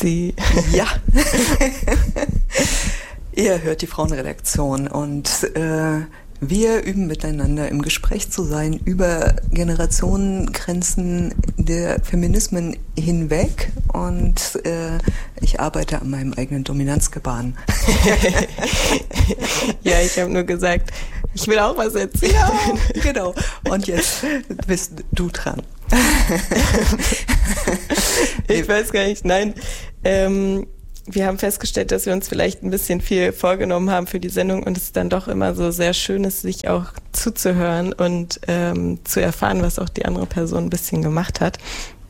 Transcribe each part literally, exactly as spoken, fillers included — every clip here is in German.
Upsi. Ja. Ihr hört die Frauenredaktion und äh, wir üben miteinander im Gespräch zu sein über Generationengrenzen der Feminismen hinweg und äh, ich arbeite an meinem eigenen Dominanzgebaren. Ja, ich habe nur gesagt, ich will auch was erzählen. Ja, genau. Und jetzt bist du dran. Ich weiß gar nicht, nein. Ähm, wir haben festgestellt, dass wir uns vielleicht ein bisschen viel vorgenommen haben für die Sendung und es dann doch immer so sehr schön ist, sich auch zuzuhören und ähm, zu erfahren, was auch die andere Person ein bisschen gemacht hat.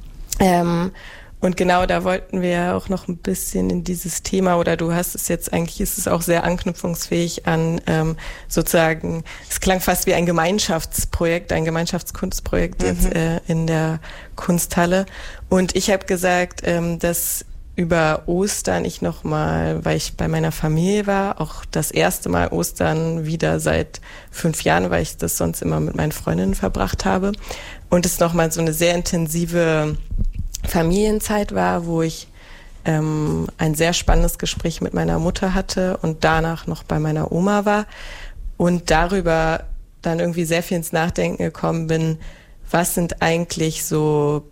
Ähm, und genau da wollten wir auch noch ein bisschen in dieses Thema, oder du hast es jetzt, eigentlich ist es auch sehr anknüpfungsfähig an ähm, sozusagen, es klang fast wie ein Gemeinschaftsprojekt, ein Gemeinschaftskunstprojekt mhm. jetzt äh, in der Kunsthalle. Und ich habe gesagt, ähm, dass über Ostern ich nochmal, weil ich bei meiner Familie war, auch das erste Mal Ostern wieder seit fünf Jahren, weil ich das sonst immer mit meinen Freundinnen verbracht habe. Und es nochmal so eine sehr intensive Familienzeit war, wo ich ähm, ein sehr spannendes Gespräch mit meiner Mutter hatte und danach noch bei meiner Oma war und darüber dann irgendwie sehr viel ins Nachdenken gekommen bin, was sind eigentlich so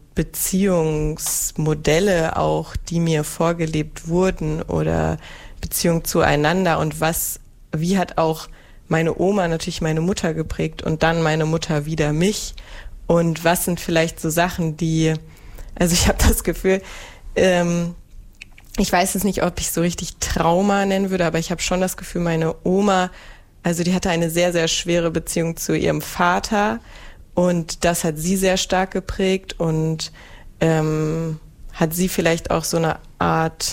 Beziehungsmodelle auch, die mir vorgelebt wurden oder Beziehung zueinander und was, wie hat auch meine Oma natürlich meine Mutter geprägt und dann meine Mutter wieder mich und was sind vielleicht so Sachen, die, also ich habe das Gefühl, ähm, ich weiß jetzt nicht, ob ich so richtig Trauma nennen würde, aber ich habe schon das Gefühl, meine Oma, also die hatte eine sehr, sehr schwere Beziehung zu ihrem Vater. Und das hat sie sehr stark geprägt und ähm, hat sie vielleicht auch so eine Art,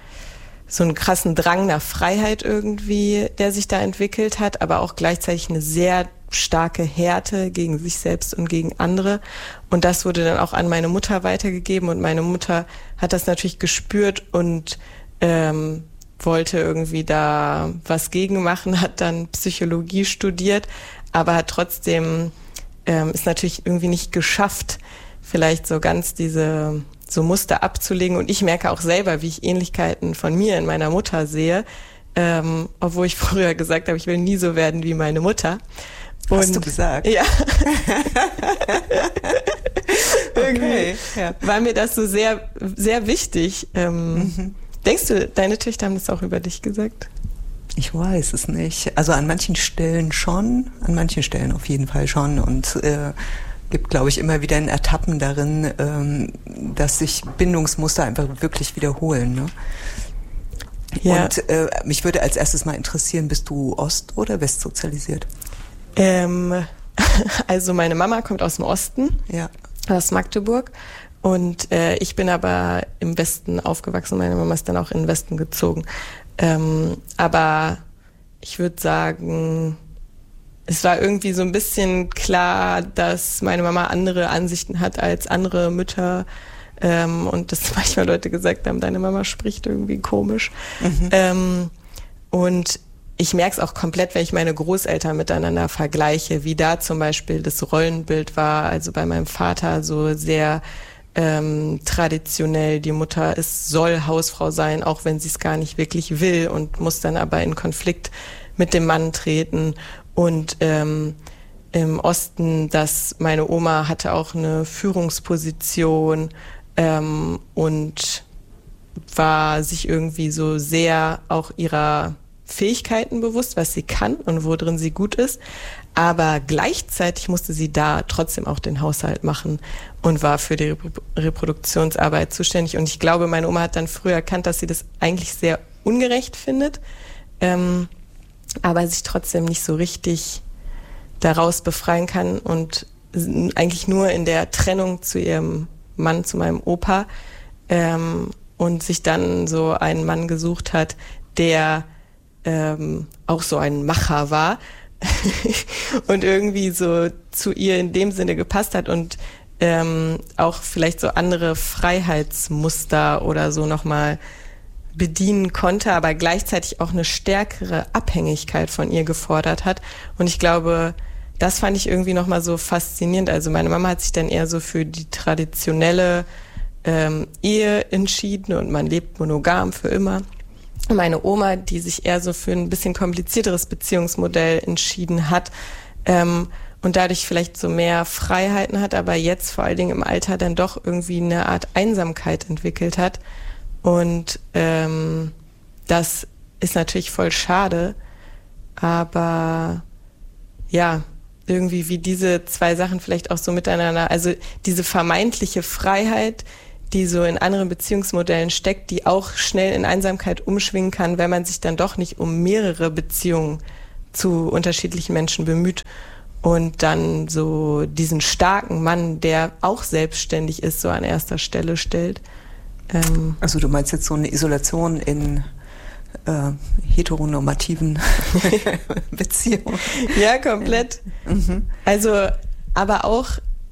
so einen krassen Drang nach Freiheit irgendwie, der sich da entwickelt hat, aber auch gleichzeitig eine sehr starke Härte gegen sich selbst und gegen andere. Und das wurde dann auch an meine Mutter weitergegeben und meine Mutter hat das natürlich gespürt und ähm, wollte irgendwie da was gegen machen, hat dann Psychologie studiert, aber hat trotzdem Ähm, ist natürlich irgendwie nicht geschafft, vielleicht so ganz diese so Muster abzulegen. Und ich merke auch selber, wie ich Ähnlichkeiten von mir in meiner Mutter sehe, ähm, obwohl ich früher gesagt habe, ich will nie so werden wie meine Mutter. Und, hast du gesagt? Ja. Okay. Ja. War mir das so sehr, sehr wichtig. Ähm, mhm. Denkst du, deine Töchter haben das auch über dich gesagt? Ich weiß es nicht. Also an manchen Stellen schon, an manchen Stellen auf jeden Fall schon. Und äh, gibt, glaube ich, immer wieder in Etappen darin, ähm, dass sich Bindungsmuster einfach wirklich wiederholen. Ne? Ja. Und äh, mich würde als erstes mal interessieren, bist du ost- oder westsozialisiert? Ähm, also meine Mama kommt aus dem Osten, ja. aus Magdeburg. Und äh, ich bin aber im Westen aufgewachsen. Meine Mama ist dann auch in den Westen gezogen. Ähm, aber ich würde sagen, es war irgendwie so ein bisschen klar, dass meine Mama andere Ansichten hat als andere Mütter ähm, und dass manchmal Leute gesagt haben, deine Mama spricht irgendwie komisch. Mhm. Ähm, und ich merke es auch komplett, wenn ich meine Großeltern miteinander vergleiche, wie da zum Beispiel das Rollenbild war, also bei meinem Vater so sehr Ähm, traditionell, die Mutter ist, soll Hausfrau sein, auch wenn sie es gar nicht wirklich will und muss dann aber in Konflikt mit dem Mann treten. Und ähm, im Osten, dass meine Oma hatte auch eine Führungsposition ähm, und war sich irgendwie so sehr auch ihrer Fähigkeiten bewusst, was sie kann und worin sie gut ist. Aber gleichzeitig musste sie da trotzdem auch den Haushalt machen und war für die Rep- Reproduktionsarbeit zuständig. Und ich glaube, meine Oma hat dann früher erkannt, dass sie das eigentlich sehr ungerecht findet, ähm, aber sich trotzdem nicht so richtig daraus befreien kann und eigentlich nur in der Trennung zu ihrem Mann, zu meinem Opa, ähm, und sich dann so einen Mann gesucht hat, der ähm, auch so ein Macher war, und irgendwie so zu ihr in dem Sinne gepasst hat und ähm, auch vielleicht so andere Freiheitsmuster oder so nochmal bedienen konnte, aber gleichzeitig auch eine stärkere Abhängigkeit von ihr gefordert hat. Und ich glaube, das fand ich irgendwie nochmal so faszinierend. Also meine Mama hat sich dann eher so für die traditionelle ähm, Ehe entschieden und man lebt monogam für immer. Meine Oma, die sich eher so für ein bisschen komplizierteres Beziehungsmodell entschieden hat, ähm, und dadurch vielleicht so mehr Freiheiten hat, aber jetzt vor allen Dingen im Alter dann doch irgendwie eine Art Einsamkeit entwickelt hat. Und ähm, das ist natürlich voll schade, aber ja, irgendwie wie diese zwei Sachen vielleicht auch so miteinander, also diese vermeintliche Freiheit, die so in anderen Beziehungsmodellen steckt, die auch schnell in Einsamkeit umschwingen kann, wenn man sich dann doch nicht um mehrere Beziehungen zu unterschiedlichen Menschen bemüht. Und dann so diesen starken Mann, der auch selbstständig ist, so an erster Stelle stellt. Ähm also du meinst jetzt so eine Isolation in äh, heteronormativen Beziehungen? Ja, komplett. Ja. Mhm. Also, aber auch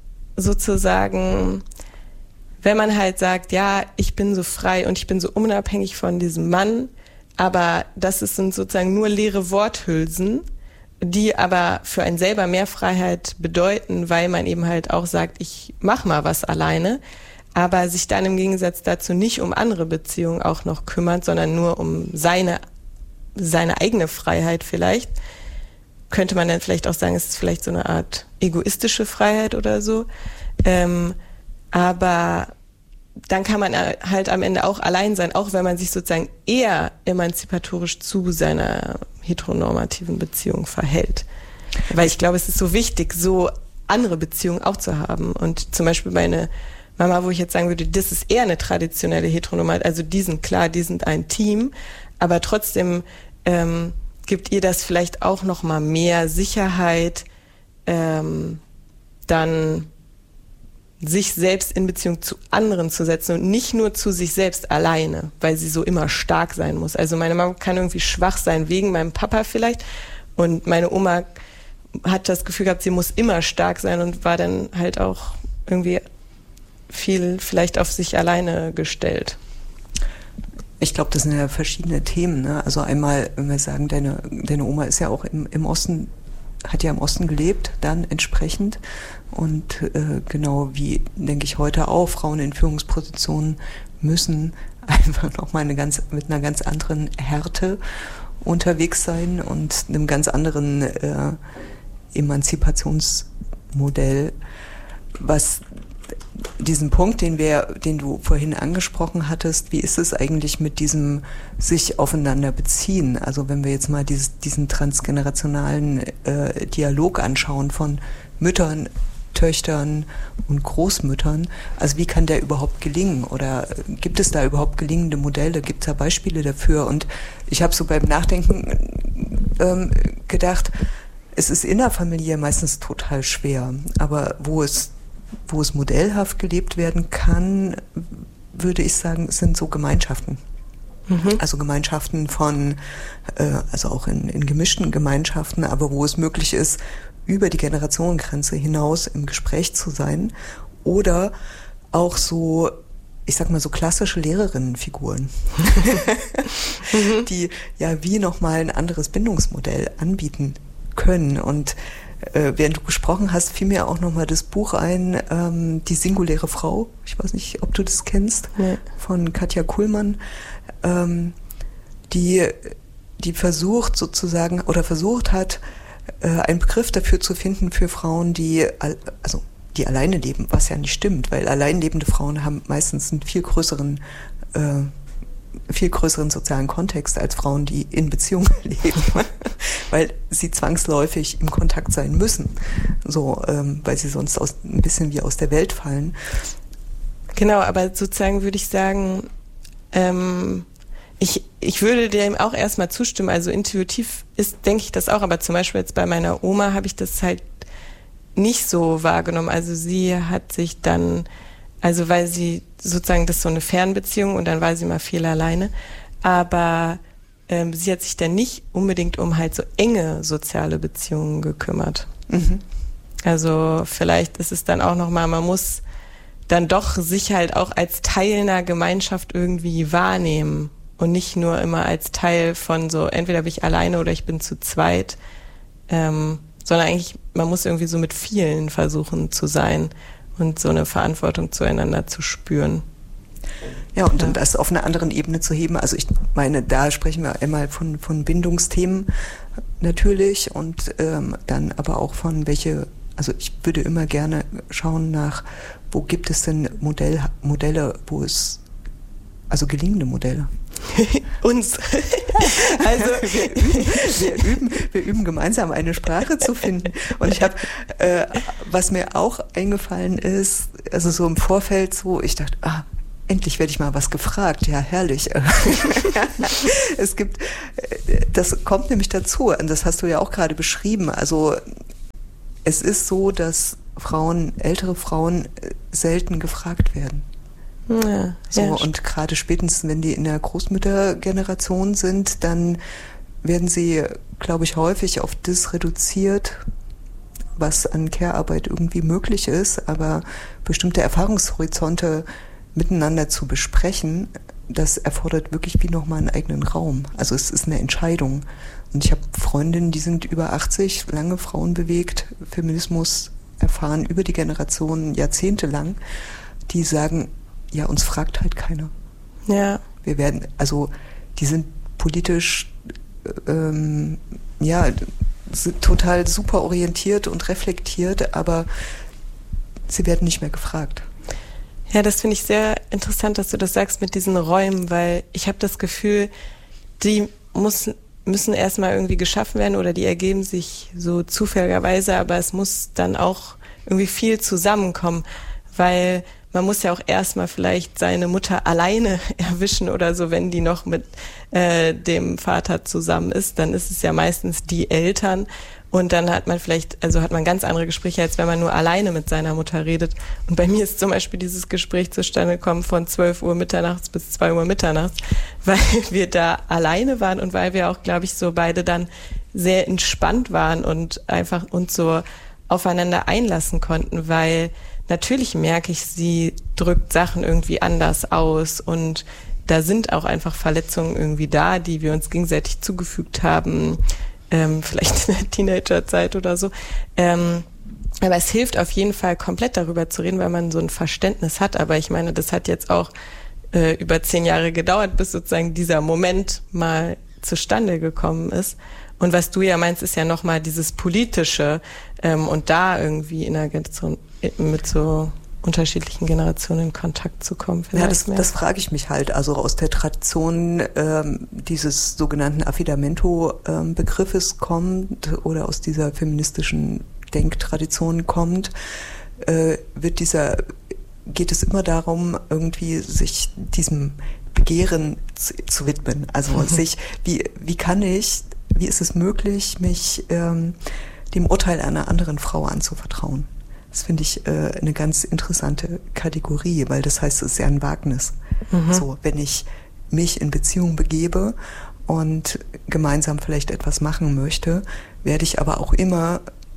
sozusagen, wenn man halt sagt, ja, ich bin so frei und ich bin so unabhängig von diesem Mann, aber das sind sozusagen nur leere Worthülsen, die aber für einen selber mehr Freiheit bedeuten, weil man eben halt auch sagt, ich mach mal was alleine, aber sich dann im Gegensatz dazu nicht um andere Beziehungen auch noch kümmert, sondern nur um seine, seine eigene Freiheit vielleicht, könnte man dann vielleicht auch sagen, es ist vielleicht so eine Art egoistische Freiheit oder so, ähm, aber dann kann man halt am Ende auch allein sein, auch wenn man sich sozusagen eher emanzipatorisch zu seiner heteronormativen Beziehung verhält. Weil ich glaube, es ist so wichtig, so andere Beziehungen auch zu haben. Und zum Beispiel meine Mama, wo ich jetzt sagen würde, das ist eher eine traditionelle Heteronormative, also die sind klar, die sind ein Team, aber trotzdem ähm, gibt ihr das vielleicht auch nochmal mehr Sicherheit, ähm, dann sich selbst in Beziehung zu anderen zu setzen und nicht nur zu sich selbst alleine, weil sie so immer stark sein muss. Also meine Mama kann irgendwie schwach sein, wegen meinem Papa vielleicht, und meine Oma hat das Gefühl gehabt, sie muss immer stark sein und war dann halt auch irgendwie viel vielleicht auf sich alleine gestellt. Ich glaube, das sind ja verschiedene Themen, ne? Also einmal, wenn wir sagen, deine, deine Oma ist ja auch im, im Osten, hat ja im Osten gelebt, dann entsprechend. Und äh, genau wie, denke ich, heute auch, Frauen in Führungspositionen müssen einfach nochmal eine ganz, mit einer ganz anderen Härte unterwegs sein und einem ganz anderen äh, Emanzipationsmodell, was diesen Punkt, den wir, den du vorhin angesprochen hattest, wie ist es eigentlich mit diesem sich aufeinander beziehen? Also wenn wir jetzt mal dieses, diesen transgenerationalen äh, Dialog anschauen von Müttern, Töchtern und Großmüttern, also wie kann der überhaupt gelingen? Oder gibt es da überhaupt gelingende Modelle? Gibt es da Beispiele dafür? Und ich habe so beim Nachdenken ähm, gedacht, es ist innerfamiliär meistens total schwer, aber wo es wo es modellhaft gelebt werden kann, würde ich sagen, sind so Gemeinschaften. Mhm. Also Gemeinschaften von, äh, also auch in, in gemischten Gemeinschaften, aber wo es möglich ist, über die Generationengrenze hinaus im Gespräch zu sein. Oder auch so, ich sag mal, so klassische Lehrerinnenfiguren, die ja wie nochmal ein anderes Bindungsmodell anbieten können. Und Äh, während du gesprochen hast, fiel mir auch nochmal das Buch ein, ähm, Die singuläre Frau. Ich weiß nicht, ob du das kennst, ja. Von Katja Kuhlmann, ähm, die, die versucht sozusagen oder versucht hat, äh, einen Begriff dafür zu finden für Frauen, die, also, die alleine leben, was ja nicht stimmt, weil alleinlebende Frauen haben meistens einen viel größeren äh, viel größeren sozialen Kontext als Frauen, die in Beziehungen leben, weil sie zwangsläufig im Kontakt sein müssen, so, ähm, weil sie sonst aus, ein bisschen wie aus der Welt fallen. Genau, aber sozusagen würde ich sagen, ähm, ich, ich würde dem auch erstmal zustimmen, also intuitiv ist, denke ich das auch, aber zum Beispiel jetzt bei meiner Oma habe ich das halt nicht so wahrgenommen, also sie hat sich dann, also weil sie sozusagen, das ist so eine Fernbeziehung und dann war sie mal viel alleine, aber ähm, sie hat sich dann nicht unbedingt um halt so enge soziale Beziehungen gekümmert. Mhm. Also vielleicht ist es dann auch nochmal, man muss dann doch sich halt auch als Teil einer Gemeinschaft irgendwie wahrnehmen und nicht nur immer als Teil von so, entweder bin ich alleine oder ich bin zu zweit, ähm, sondern eigentlich, man muss irgendwie so mit vielen versuchen zu sein und so eine Verantwortung zueinander zu spüren. Ja, und ja. dann das auf einer anderen Ebene zu heben. Also ich meine, da sprechen wir einmal von, von Bindungsthemen natürlich und ähm, dann aber auch von welche, also ich würde immer gerne schauen nach, wo gibt es denn Modell, Modelle, wo es, also gelingende Modelle. Uns. Also wir üben, wir, üben, wir üben gemeinsam eine Sprache zu finden. Und ich habe, äh, was mir auch eingefallen ist, also so im Vorfeld so, ich dachte, ah, endlich werde ich mal was gefragt. Ja, herrlich. Es gibt, das kommt nämlich dazu, und das hast du ja auch gerade beschrieben. Also es ist so, dass Frauen, ältere Frauen selten gefragt werden. Ja, so, ja. Und gerade spätestens, wenn die in der Großmüttergeneration sind, dann werden sie, glaube ich, häufig auf das reduziert, was an Care-Arbeit irgendwie möglich ist, aber bestimmte Erfahrungshorizonte miteinander zu besprechen, das erfordert wirklich wie nochmal einen eigenen Raum. Also es ist eine Entscheidung. Und ich habe Freundinnen, die sind über achtzig, lange Frauen bewegt, Feminismus erfahren über die Generationen, jahrzehntelang, die sagen, ja, uns fragt halt keiner. Ja. Wir werden, also die sind politisch ähm, ja sind total super orientiert und reflektiert, aber sie werden nicht mehr gefragt. Ja, das finde ich sehr interessant, dass du das sagst mit diesen Räumen, weil ich habe das Gefühl, die muss, müssen erstmal irgendwie geschaffen werden oder die ergeben sich so zufälligerweise, aber es muss dann auch irgendwie viel zusammenkommen, weil man muss ja auch erstmal vielleicht seine Mutter alleine erwischen oder so, wenn die noch mit äh, dem Vater zusammen ist, dann ist es ja meistens die Eltern und dann hat man vielleicht, also hat man ganz andere Gespräche, als wenn man nur alleine mit seiner Mutter redet. Und bei mir ist zum Beispiel dieses Gespräch zustande gekommen von zwölf Uhr mitternachts bis zwei Uhr mitternachts, weil wir da alleine waren und weil wir auch, glaube ich, so beide dann sehr entspannt waren und einfach uns so aufeinander einlassen konnten, weil natürlich merke ich, sie drückt Sachen irgendwie anders aus und da sind auch einfach Verletzungen irgendwie da, die wir uns gegenseitig zugefügt haben, ähm, vielleicht in der Teenagerzeit oder so. Ähm, aber es hilft auf jeden Fall, komplett darüber zu reden, weil man so ein Verständnis hat. Aber ich meine, das hat jetzt auch äh, über zehn Jahre gedauert, bis sozusagen dieser Moment mal zustande gekommen ist. Und was du ja meinst, ist ja nochmal dieses Politische ähm, und da irgendwie in der Generation mit so unterschiedlichen Generationen in Kontakt zu kommen. Ja, das, das frage ich mich halt. Also aus der Tradition ähm, dieses sogenannten Affidamento-Begriffes ähm, kommt oder aus dieser feministischen Denktradition kommt, äh, wird dieser, geht es immer darum, irgendwie sich diesem Begehren zu, zu widmen. Also mhm. sich, wie, wie kann ich, wie ist es möglich, mich ähm, dem Urteil einer anderen Frau anzuvertrauen? Das finde ich äh, eine ganz interessante Kategorie, weil das heißt, es ist ja ein Wagnis. Mhm. So, wenn ich mich in Beziehung begebe und gemeinsam vielleicht etwas machen möchte, werde ich aber auch immer,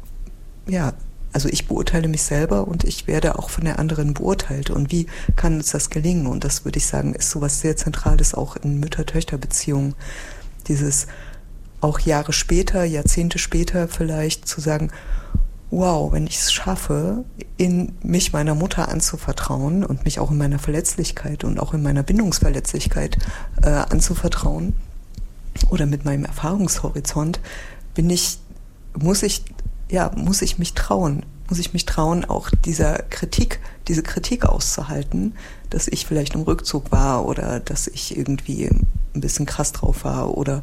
ja, also ich beurteile mich selber und ich werde auch von der anderen beurteilt. Und wie kann uns das gelingen? Und das würde ich sagen, ist sowas sehr Zentrales auch in Mütter-Töchter-Beziehungen. Dieses auch Jahre später, Jahrzehnte später vielleicht zu sagen, wow, wenn ich es schaffe, in mich meiner Mutter anzuvertrauen und mich auch in meiner Verletzlichkeit und auch in meiner Bindungsverletzlichkeit äh, anzuvertrauen oder mit meinem Erfahrungshorizont, bin ich, muss ich, ja, muss ich mich trauen, muss ich mich trauen, auch dieser Kritik, diese Kritik auszuhalten, dass ich vielleicht im Rückzug war oder dass ich irgendwie ein bisschen krass drauf war oder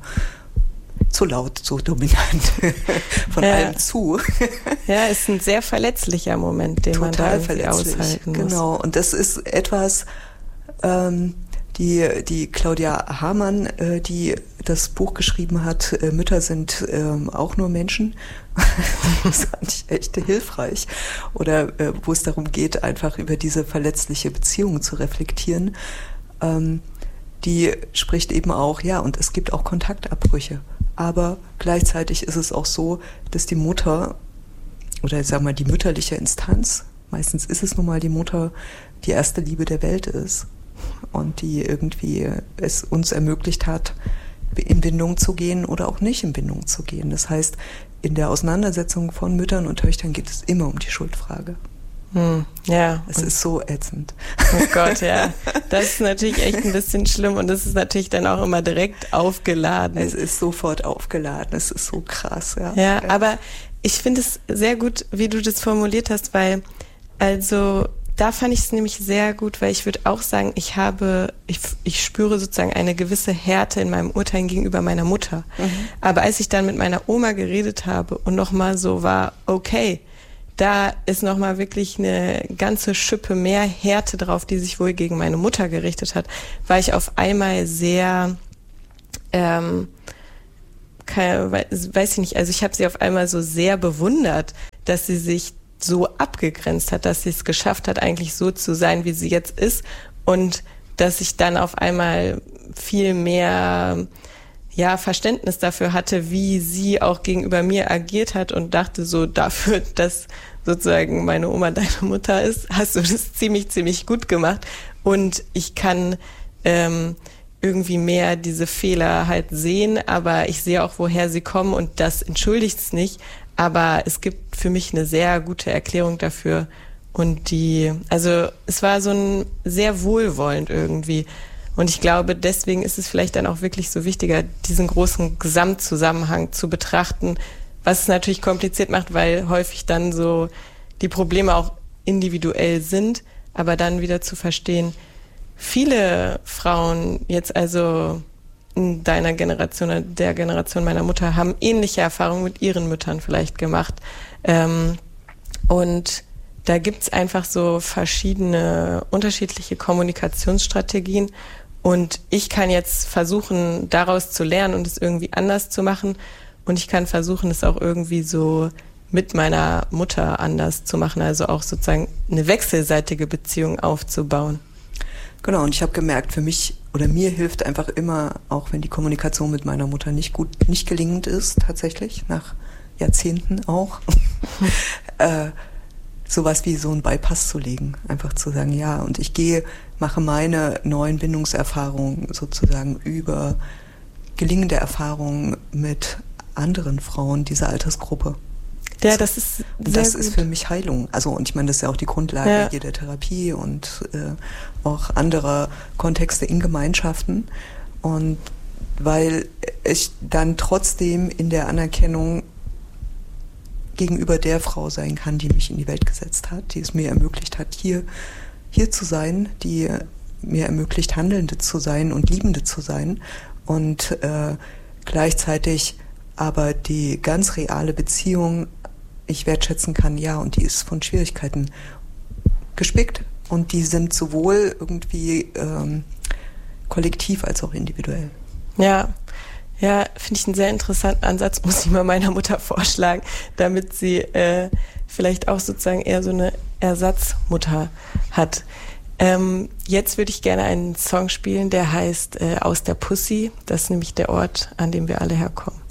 zu laut, zu dominant, von ja. allem zu. Ja, ist ein sehr verletzlicher Moment, den Total man da irgendwie verletzlich, aushalten muss. Genau, und das ist etwas, ähm, die, die Claudia Hamann, äh, die das Buch geschrieben hat, äh, Mütter sind ähm, auch nur Menschen. Das fand ich echt hilfreich. Oder äh, wo es darum geht, einfach über diese verletzliche Beziehung zu reflektieren. Ähm, die spricht eben auch, ja, und es gibt auch Kontaktabbrüche. Aber gleichzeitig ist es auch so, dass die Mutter, oder ich sag mal die mütterliche Instanz, meistens ist es nun mal die Mutter, die erste Liebe der Welt ist und die irgendwie es uns ermöglicht hat, in Bindung zu gehen oder auch nicht in Bindung zu gehen. Das heißt, in der Auseinandersetzung von Müttern und Töchtern geht es immer um die Schuldfrage. Hm, ja. Es ist so ätzend. Oh Gott, ja. Das ist natürlich echt ein bisschen schlimm und das ist natürlich dann auch immer direkt aufgeladen. Es ist sofort aufgeladen, es ist so krass, ja. Ja, aber ich finde es sehr gut, wie du das formuliert hast, weil, also, da fand ich es nämlich sehr gut, weil ich würde auch sagen, ich habe, ich, ich spüre sozusagen eine gewisse Härte in meinem Urteil gegenüber meiner Mutter. Mhm. Aber als ich dann mit meiner Oma geredet habe und nochmal so war, okay, da ist nochmal wirklich eine ganze Schippe mehr Härte drauf, die sich wohl gegen meine Mutter gerichtet hat, war ich auf einmal sehr, ähm, keine, weiß ich nicht, also ich habe sie auf einmal so sehr bewundert, dass sie sich so abgegrenzt hat, dass sie es geschafft hat, eigentlich so zu sein, wie sie jetzt ist und dass ich dann auf einmal viel mehr ja, Verständnis dafür hatte, wie sie auch gegenüber mir agiert hat und dachte so, dafür, dass sozusagen meine Oma deine Mutter ist, hast du das ziemlich, ziemlich gut gemacht und ich kann ähm, irgendwie mehr diese Fehler halt sehen, aber ich sehe auch, woher sie kommen und das entschuldigt es nicht, aber es gibt für mich eine sehr gute Erklärung dafür und die, also es war so ein sehr wohlwollend irgendwie. Und ich glaube, deswegen ist es vielleicht dann auch wirklich so wichtiger, diesen großen Gesamtzusammenhang zu betrachten, was es natürlich kompliziert macht, weil häufig dann so die Probleme auch individuell sind, aber dann wieder zu verstehen, viele Frauen jetzt also in deiner Generation oder der Generation meiner Mutter haben ähnliche Erfahrungen mit ihren Müttern vielleicht gemacht. Ähm, und da gibt's einfach so verschiedene unterschiedliche Kommunikationsstrategien. Und ich kann jetzt versuchen, daraus zu lernen und es irgendwie anders zu machen. Und ich kann versuchen, es auch irgendwie so mit meiner Mutter anders zu machen. Also auch sozusagen eine wechselseitige Beziehung aufzubauen. Genau, und ich habe gemerkt, für mich oder mir hilft einfach immer, auch wenn die Kommunikation mit meiner Mutter nicht gut, nicht gelingend ist, tatsächlich, nach Jahrzehnten auch, äh, sowas wie so einen Bypass zu legen. Einfach zu sagen, ja, und ich gehe, mache meine neuen Bindungserfahrungen sozusagen über gelingende Erfahrungen mit anderen Frauen dieser Altersgruppe. Ja, das ist sehr Das gut. ist für mich Heilung. Also, und ich meine, das ist ja auch die Grundlage ja. jeder Therapie und äh, auch anderer Kontexte in Gemeinschaften. Und weil ich dann trotzdem in der Anerkennung gegenüber der Frau sein kann, die mich in die Welt gesetzt hat, die es mir ermöglicht hat, hier, hier zu sein, die mir ermöglicht, Handelnde zu sein und Liebende zu sein und äh, gleichzeitig aber die ganz reale Beziehung ich wertschätzen kann, ja, und die ist von Schwierigkeiten gespickt und die sind sowohl irgendwie ähm, kollektiv als auch individuell. Ja, ja, finde ich einen sehr interessanten Ansatz, muss ich mal meiner Mutter vorschlagen, damit sie äh, vielleicht auch sozusagen eher so eine Ersatzmutter hat. Ähm, jetzt würde ich gerne einen Song spielen, der heißt äh, Aus der Pussy. Das ist nämlich der Ort, an dem wir alle herkommen.